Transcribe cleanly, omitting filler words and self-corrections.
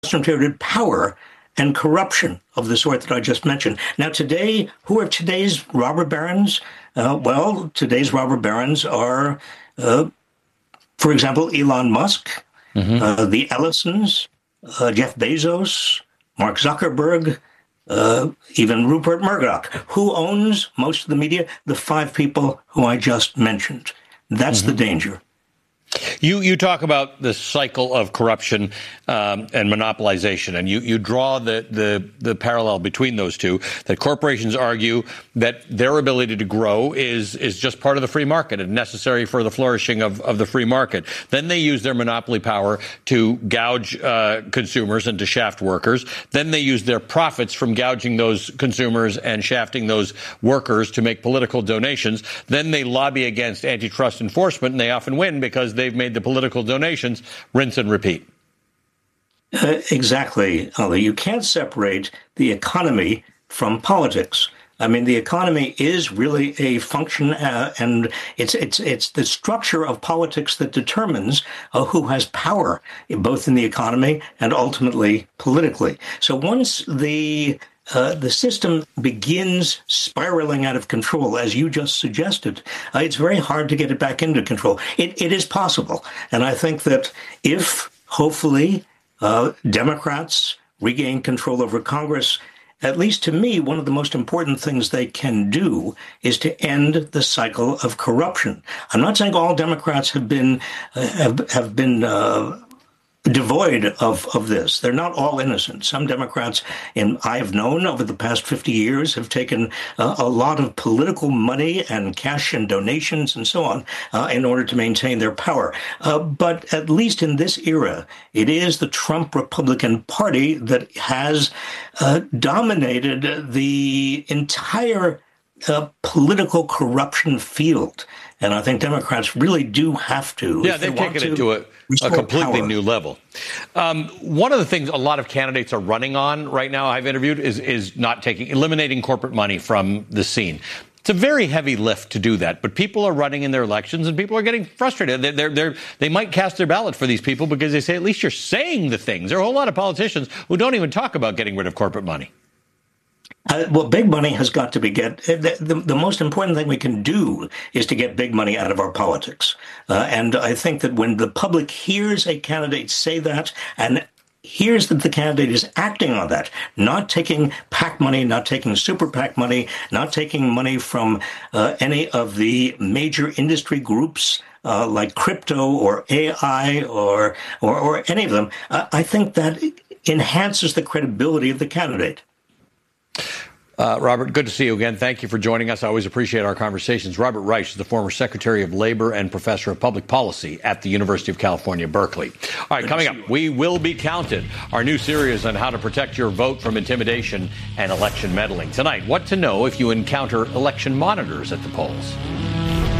concentrated power and corruption of the sort that I just mentioned. Now, today, who are today's robber barons? Today's robber barons are, for example, Elon Musk, the Ellisons, Jeff Bezos, Mark Zuckerberg, even Rupert Murdoch. Who owns most of the media? The five people who I just mentioned. That's the danger. You talk about the cycle of corruption and monopolization, and you draw the parallel between those two, that corporations argue that their ability to grow is just part of the free market and necessary for the flourishing of the free market. Then they use their monopoly power to gouge consumers and to shaft workers. Then they use their profits from gouging those consumers and shafting those workers to make political donations. Then they lobby against antitrust enforcement, and they often win because they've made the political donations. Rinse and repeat. Exactly, Ali. You can't separate the economy from politics. I mean, the economy is really a function, and it's the structure of politics that determines who has power, both in the economy and ultimately politically. So once the system begins spiraling out of control, as you just suggested, it's very hard to get it back into control. It is possible. And I think that if, hopefully, Democrats regain control over Congress, at least to me, one of the most important things they can do is to end the cycle of corruption. I'm not saying all Democrats have been devoid of this. They're not all innocent. Some Democrats, I have known over the past 50 years, have taken a lot of political money and cash and donations and so on in order to maintain their power. But at least in this era, it is the Trump Republican Party that has dominated the entire political corruption field. And I think Democrats really do have to. Yeah, they've taken it to a completely new level. One of the things a lot of candidates are running on right now, I've interviewed, is eliminating corporate money from the scene. It's a very heavy lift to do that, but people are running in their elections and people are getting frustrated. They might cast their ballot for these people because they say, at least you're saying the things. There are a whole lot of politicians who don't even talk about getting rid of corporate money. Well, big money has got to be the most important thing we can do is to get big money out of our politics. And I think that when the public hears a candidate say that and hears that the candidate is acting on that, not taking PAC money, not taking super PAC money, not taking money from any of the major industry groups like crypto or AI or any of them, I think that enhances the credibility of the candidate. Robert, good to see you again. Thank you for joining us. I always appreciate our conversations. Robert Reich is the former Secretary of Labor and Professor of Public Policy at the University of California, Berkeley. All right, coming up, We Will Be Counted, our new series on how to protect your vote from intimidation and election meddling. Tonight, what to know if you encounter election monitors at the polls.